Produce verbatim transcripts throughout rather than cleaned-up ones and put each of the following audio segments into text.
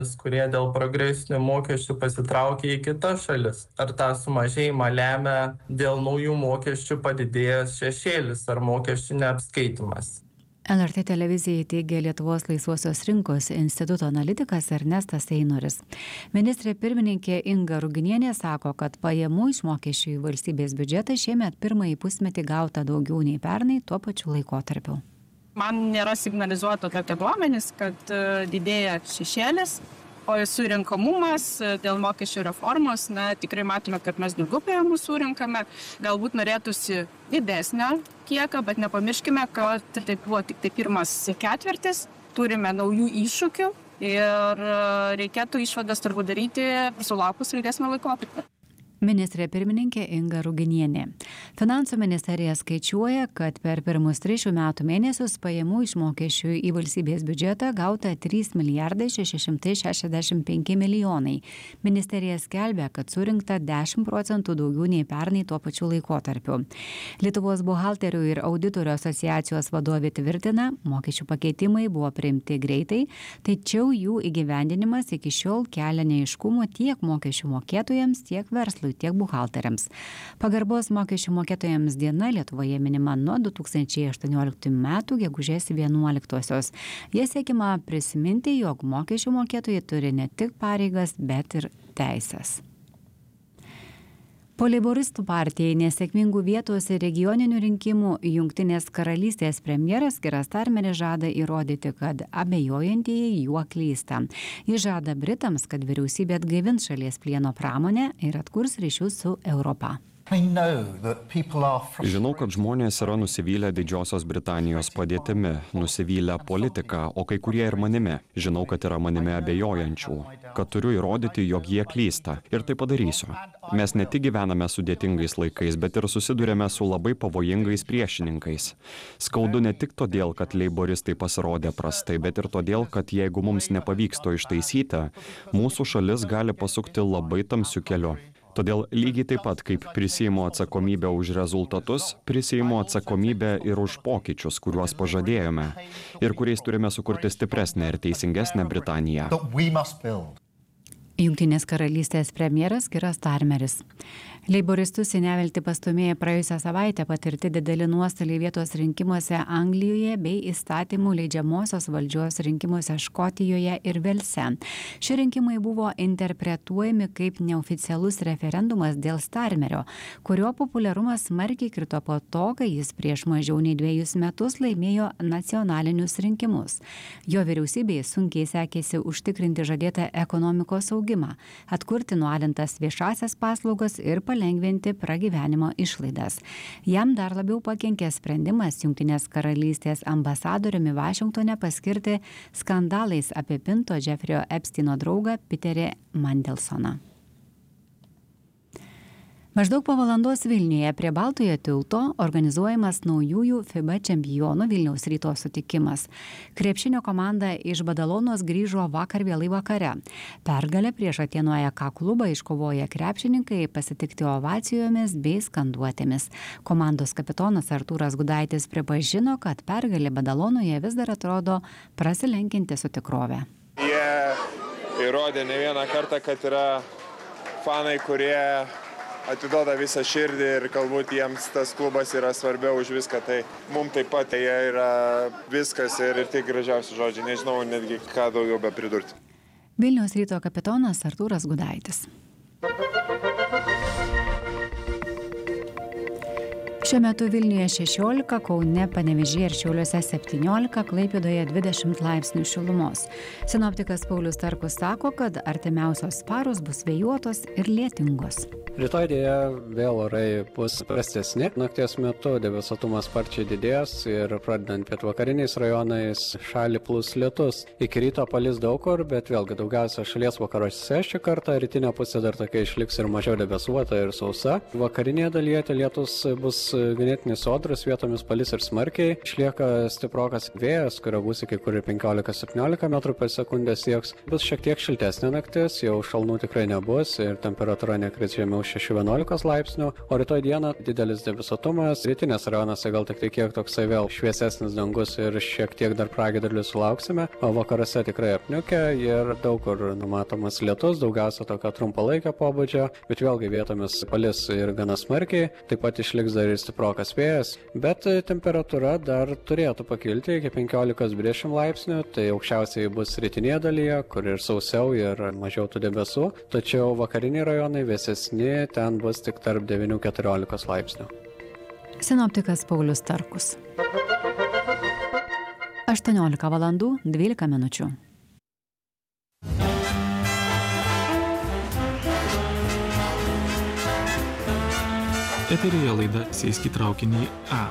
kurie dėl progresinių mokesčių pasitraukia į kitas šalis. Ar tą sumažėjimą lemia dėl naujų mokesčių padidėjęs šešėlis ar mokesčių neapskaitimas? L R T televizijai teigė Lietuvos laisvosios rinkos instituto analitikas Ernestas Einoris. Ministrė pirmininkė Inga Ruginienė sako, kad pajamų iš mokesčių į valstybės biudžetą šiemet pirmąjį pusmetį gauta daugiau nei pernai tuo pačiu laikotarpiu. Man nėra signalizuota tokie duomenys, kad didėja šešėlis, o surinkamumas dėl mokesčių reformos, na, tikrai matome, kad mes daugiau pajamų surinkame. Galbūt norėtųsi didesnio kiekio, bet nepamirškime, kad tai buvo tik tai pirmas ketvirtis, turime naujų iššūkių ir reikėtų išvadas turbūt daryti sulaukus ilgesnio laikotarpio. Ministrė pirmininkė Inga Ruginienė. Finansų ministerija skaičiuoja, kad per pirmus tris šių metų mėnesius pajamų iš mokesčių į valstybės biudžetą gauta trys milijardai šeši šimtai šešiasdešimt penki milijonai. Ministerija skelbia, kad surinkta dešimt procentų daugiau nei pernai tuo pačiu laikotarpiu. Lietuvos buhalterių ir auditorių asociacijos vadovė tvirtina, mokesčių pakeitimai buvo priimti greitai, tačiau jų įgyvendinimas iki šiol kelia neaiškumų tiek mokesčių mokėtojams, tiek verslui, tiek buhalteriams. Pagarbos mokesčių mokėtojams diena Lietuvoje minima nuo du tūkstančiai aštuonioliktų metų gegužės vienuoliktosios. Jie siekima prisiminti, jog mokesčių mokėtojai turi ne tik pareigas, bet ir teisės. Po leiboristų partijai nesėkmingų vietos ir regioninių rinkimų Jungtinės karalystės premjeras Keras Starmeris žada įrodyti, kad abejojantieji juo klysta. Jis žada Britams, kad vyriausybė atgaivins šalies plieno pramonę ir atkurs ryšius su Europa. Žinau, kad žmonės yra nusivylę Didžiosios Britanijos padėtimi, nusivylę politiką, o kai kurie ir manimi. Žinau, kad yra manimi abejojančių, kad turiu įrodyti, jog jie klysta. Ir tai padarysiu. Mes ne tik gyvename sudėtingais laikais, bet ir susidurėme su labai pavojingais priešininkais. Skaudu ne tik todėl, kad leiboristai pasirodė prastai, bet ir todėl, kad jeigu mums nepavyks to ištaisyti, mūsų šalis gali pasukti labai tamsiu keliu. Todėl lygiai taip pat, kaip prisiimu atsakomybę už rezultatus, prisiimu atsakomybę ir už pokyčius, kuriuos pažadėjome ir kuriais turime sukurti stipresnę ir teisingesnę Britaniją. Jungtinės karalystės premjeras Keras Starmeris. Leiboristus į neviltį pastumėjo praėjusią savaitę patirti dideli nuostoliai vietos rinkimuose Anglijoje bei įstatymų leidžiamosios valdžios rinkimuose Škotijoje ir Velse. Šie rinkimai buvo interpretuojami kaip neoficialus referendumas dėl Starmerio, kurio populiarumas smarkiai krito po to, kai jis prieš mažiau nei dviejus metus laimėjo nacionalinius rinkimus. Jo vyriausybei sunkiai sekėsi užtikrinti žadėtą ekonomikos augimą, atkurti nualintas viešasias paslaugas ir palengvinti pragyvenimo išlaidas. Jam dar labiau pakenkė sprendimas Jungtinės karalystės ambasadoriumi Vašingtone paskirti skandalais apipinto Jeffrio Epsteino draugą Peterį Mandelsoną. Maždaug po valandos Vilniuje prie Baltojo tilto organizuojamas naujųjų FIBA čempionų Vilniaus Ryto sutikimas. Krepšinio komanda iš Badalonos grįžo vakar vėlai vakare. Pergalę prieš Atėnų A E K klubą iškovoję krepšininkai pasitikti ovacijomis bei skanduotėmis. Komandos kapitonas Artūras Gudaitis pripažino, kad pergalė Badalonoje vis dar atrodo prasilenkinti su tikrove. Jie įrodė ne vieną kartą, kad yra fanai, kurie atiduoda visą širdį ir galbūt jiems tas klubas yra svarbiau už viską, tai mums taip pat jie yra viskas ir tik gražiausi žodžiai, nežinau netgi ką daugiau be pridurti. Vilniaus Ryto kapitonas Artūras Gudaitis. Šiuo metu Vilniuje šešiolika, Kaune, Panevėžyje ir Šiauliuose septyniolika, Klaipėdoje dvidešimt laipsnių šilumos. Sinoptikas Paulius Starkus sako, kad artimiausios paros bus vėjuotos ir lietingos. Rytoj dėja vėl orai bus prastesni. Nakties metu debesuotumas sparčiai didės ir pradedant pietvakariniais rajonais šalį plūs lietus. Iki ryto palis daug kur, bet vėlgi daugiausia šalies vakaruose šį kartą. Rytinė pusė dar tokia išliks ir mažiau debesuota ir sausa. Vakarinėje dalyje lietus bus ganėtinai sodrus, vietomis palis ir smarkiai. Išlieka stiprokas vėjas, kurio bus iki kur penkiolika septyniolika metrų per sekundę sieks. Bus šiek tiek šiltesnė naktis, jau šalnų tikrai nebus ir temperatūra nekris žemiau šešių vienuolikos laipsnių. O rytoj dieną didelis debesuotumas, rytinės rajonuose gal tik tai kiek toksai vėl šviesesnis dangus ir šiek tiek dar pragiedrulių sulauksime, o vakaruose tikrai apniukę ir daug kur numatomas lietus, daugiausia tokio trumpalaikio pobūdžio, bet vėlgi vietomis palis ir gana smarkiai, taip pat išliks dar ir stiprokas vėjas, bet temperatūra dar turėtų pakilti iki penkiolikos dvidešimt laipsnių, tai aukščiausiai bus rytinėje dalyje, kur ir sausiau ir mažiau tų debesų, tačiau vakariniai rajonai vėsesni, ten bus tik tarp devynių keturiolikos laipsnių. Sinoptikas Paulius Starkus. aštuoniolika valandų dvylika minučių. Eteryje laida Sėsk į traukinį A.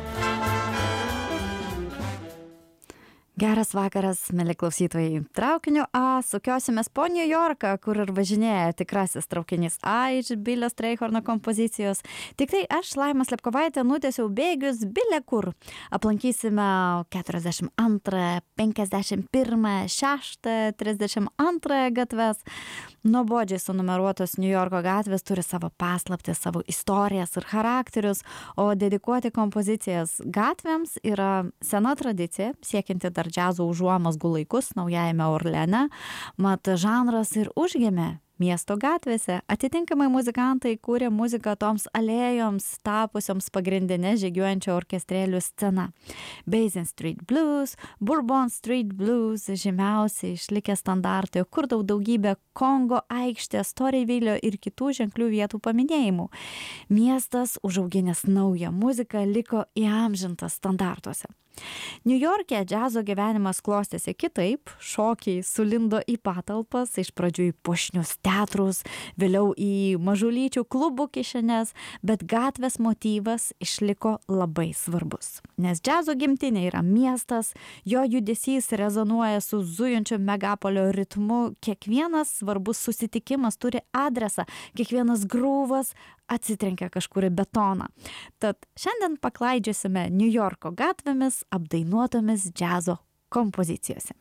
Geras vakaras, mėly klausytojai. Traukiniu A sukiosimės po New Yorką, kur ir važinėja tikrasis traukinys A iš Bilio Streichorno kompozicijos. Tik tai aš, Laima Slepkovaitė, nutiesiau bėgius bile kur. Aplankysime keturiasdešimt antrą, penkiasdešimt pirmą, šeštą, trisdešimt antrą gatves. Nuobodžiai sunumeruotos New Yorko gatvės turi savo paslaptį, savo istorijas ir charakterius, o dedikuoti kompozicijas gatvėms yra sena tradicija, siekianti dar džiazo užuomazgų laikus Naujajame Orleane, mat žanras ir užgimė miesto gatvėse. Atitinkamai muzikantai kūrė muziką toms alėjoms, tapusioms pagrindinė žygiuojančio orkestrėlių scena. Basin Street Blues, Bourbon Street Blues, žymiausiai išlikę standartai, kur daug daugybė Kongo aikštės, Storyville ir kitų ženklių vietų paminėjimų. Miestas, užauginęs naują muziką, liko įamžintas standartuose. New York'e džiazo gyvenimas klostėsi kitaip, šokiai sulindo į patalpas, iš pradžių į puošnius teatrus, vėliau į mažulyčių klubų kišenes, bet gatvės motyvas išliko labai svarbus. Nes džiazo gimtinė yra miestas, jo judesys rezonuoja su zujančiu megapolio ritmu, kiekvienas svarbus susitikimas turi adresą, kiekvienas grūvas atsitrenkia kažkur į betoną. Tad šiandien paklaidžiosime New Yorko gatvėmis apdainuotomis džiazo kompozicijose.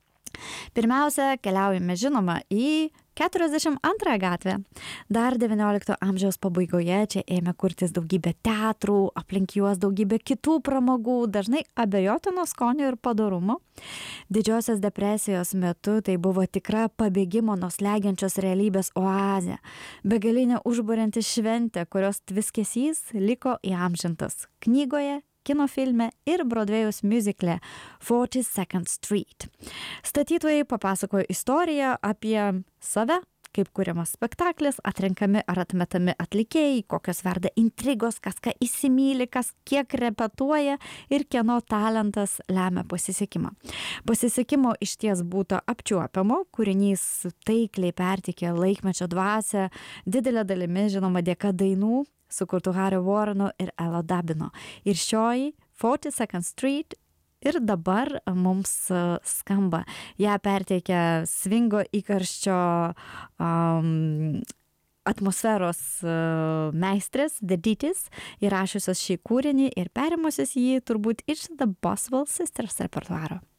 Pirmiausia, keliaujame žinoma į keturiasdešimt antrą gatvę. Dar devyniolikto amžiaus pabaigoje čia ėmė kurtis daugybė teatrų, aplink juos daugybė kitų pramogų, dažnai abejotino skonio ir padorumo. Didžiosios depresijos metu tai buvo tikra pabėgimo nuo slegiančios realybės oazė, begalinė užburianti šventė, kurios tviskesys liko įamžintas knygoje, kino filme ir Broadway'us musicale forty-second Street. Statytojai papasakojo istoriją apie save, kaip kuriamas spektaklis, atrenkami ar atmetami atlikėjai, kokios verda intrigos, kas ką įsimyli, kas kiek repetuoja ir kieno talentas lemia pasisekimą. Pasisekimo išties būta apčiuopiamo, kūrinys taikliai perteikė laikmečio dvasią, didelė dalimi žinoma dėka dainų, sukurtų Hario Warreno ir Elo Dabino. Ir šioji forty-second Street ir dabar mums skamba. Ja perteikia svingo įkarščio um, atmosferos uh, meistrės, The Ditties, įrašiusios šį kūrinį ir perimusios jį turbūt iš The Boswell Sisters repertuaro.